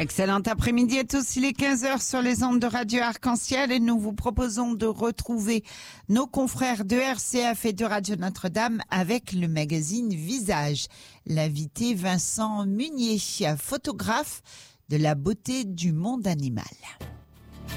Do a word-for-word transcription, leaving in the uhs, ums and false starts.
Excellent après-midi à tous, il est quinze heures sur les ondes de Radio Arc-en-Ciel et nous vous proposons de retrouver nos confrères de R C F et de Radio Notre-Dame avec le magazine Visage. L'invité Vincent Munier, photographe de la beauté du monde animal.